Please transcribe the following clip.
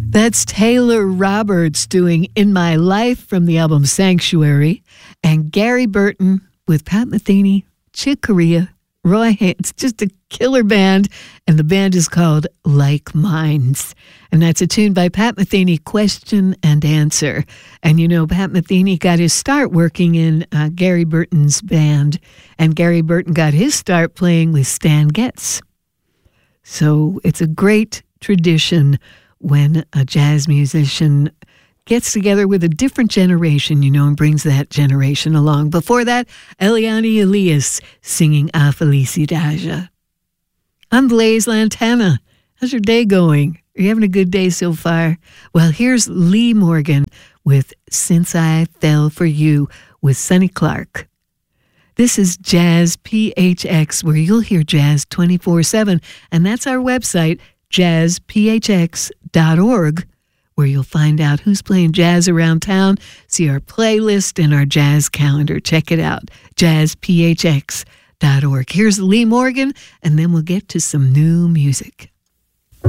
That's Taylor Roberts doing In My Life from the album Sanctuary, and Gary Burton with Pat Metheny, Chick Corea, Roy Haynes. It's just a killer band, and the band is called Like Minds. And that's a tune by Pat Metheny, Question and Answer. And you know, Pat Metheny got his start working in Gary Burton's band, and Gary Burton got his start playing with Stan Getz. So it's a great tradition when a jazz musician gets together with a different generation, you know, and brings that generation along. Before that, Eliane Elias singing A Felicidade. I'm Blaise Lantana. How's your day going? Are you having a good day so far? Well, here's Lee Morgan with Since I Fell for You with Sonny Clark. This is Jazz PHX, where you'll hear jazz 24/7, and that's our website, jazzphx.org, where you'll find out who's playing jazz around town, see our playlist and our jazz calendar. Check it out, jazzphx.org. Here's Lee Morgan, and then we'll get to some new music.